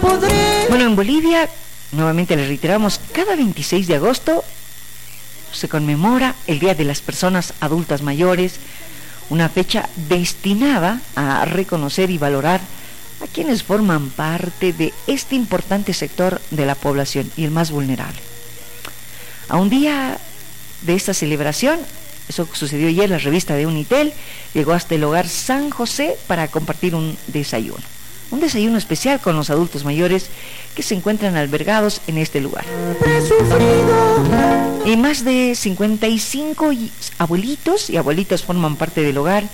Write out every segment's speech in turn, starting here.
Bueno, en Bolivia, nuevamente le reiteramos, cada 26 de agosto se conmemora el Día de las Personas Adultas Mayores, una fecha destinada a reconocer y valorar a quienes forman parte de este importante sector de la población y el más vulnerable. A un día de esta celebración, eso sucedió ayer, la revista de Unitel llegó hasta el hogar San José para compartir un desayuno especial con los adultos mayores que se encuentran albergados en este lugar. Y más de 55 abuelitos y abuelitas forman parte del hogar,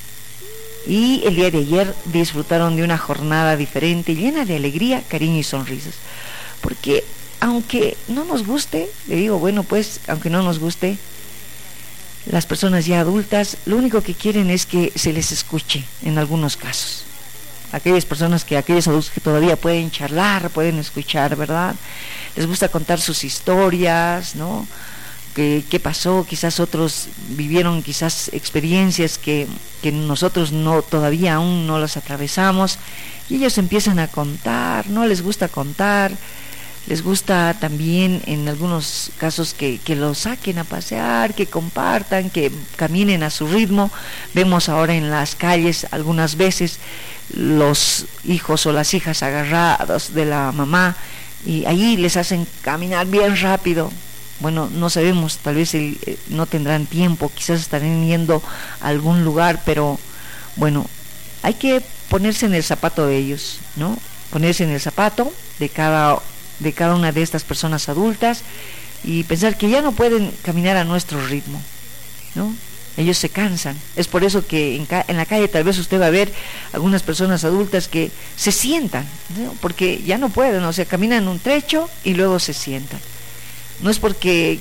y el día de ayer disfrutaron de una jornada diferente, llena de alegría, cariño y sonrisas. Porque aunque no nos guste, le digo, bueno, pues, aunque no nos guste, las personas ya adultas, lo único que quieren es que se les escuche en algunos casos. Aquellos adultos que todavía pueden charlar, pueden escuchar, ¿verdad? Les gusta contar sus historias, ¿no? ¿Qué pasó? Quizás otros vivieron quizás experiencias que nosotros todavía aún no las atravesamos, y ellos empiezan a contar, ¿no? Les gusta contar, les gusta también en algunos casos que los saquen a pasear, que compartan, que caminen a su ritmo. Vemos ahora en las calles algunas veces los hijos o las hijas agarrados de la mamá, y allí les hacen caminar bien rápido. Bueno, no sabemos, tal vez no tendrán tiempo, quizás estarán yendo a algún lugar, pero bueno, hay que ponerse en el zapato de ellos, ¿no? Ponerse en el zapato de cada una de estas personas adultas y pensar que ya no pueden caminar a nuestro ritmo, ¿no? Ellos se cansan. Es por eso que en la calle tal vez usted va a ver algunas personas adultas que se sientan, ¿no? Porque ya no pueden, o sea, caminan un trecho y luego se sientan. No es porque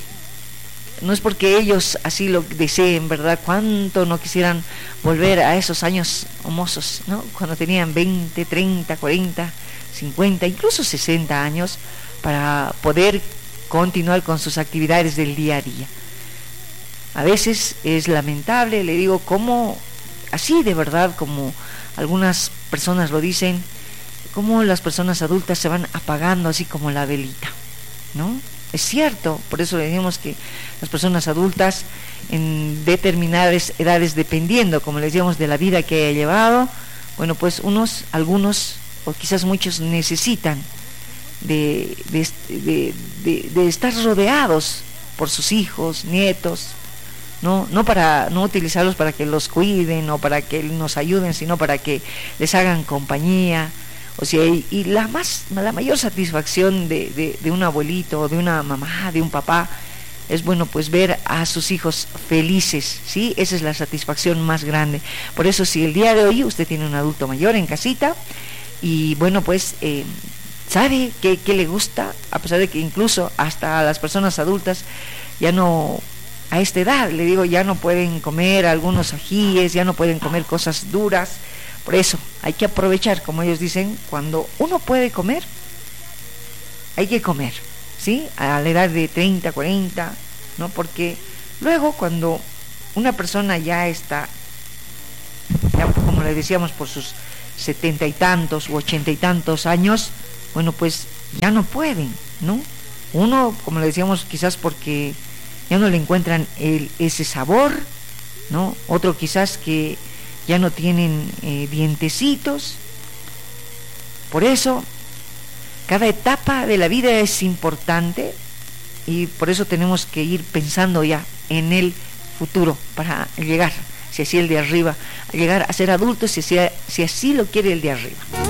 ellos así lo deseen, ¿verdad? Cuánto no quisieran volver a esos años mozos, ¿no? Cuando tenían 20, 30, 40, 50, incluso 60 años, para poder continuar con sus actividades del día a día. A veces es lamentable, le digo, como así de verdad, como algunas personas lo dicen, como las personas adultas se van apagando así como la velita, ¿no? Es cierto, por eso le decimos que las personas adultas en determinadas edades, dependiendo, como les decíamos, de la vida que haya llevado, bueno, pues algunos o quizás muchos necesitan de estar rodeados por sus hijos, nietos, no para no utilizarlos para que los cuiden o para que nos ayuden, sino para que les hagan compañía. O sea, y la mayor satisfacción de un abuelito, o de una mamá, de un papá, es bueno, pues ver a sus hijos felices, ¿sí? Esa es la satisfacción más grande. Por eso, si el día de hoy usted tiene un adulto mayor en casita y bueno, pues sabe qué le gusta, a pesar de que incluso hasta a las personas adultas ya no, a esta edad, le digo, ya no pueden comer algunos ajíes, ya no pueden comer cosas duras. Por eso hay que aprovechar, como ellos dicen, cuando uno puede comer, hay que comer, ¿sí? A la edad de 30, 40, ¿no? Porque luego cuando una persona ya está, ya como le decíamos, por sus 70 y tantos u 80 y tantos años, bueno, pues ya no pueden, ¿no? Uno, como le decíamos, quizás porque ya no le encuentran ese sabor, ¿no? Otro quizás que ya no tienen dientecitos. Por eso cada etapa de la vida es importante, y por eso tenemos que ir pensando ya en el futuro para llegar, si así el de arriba, a llegar a ser adultos, si así lo quiere el de arriba.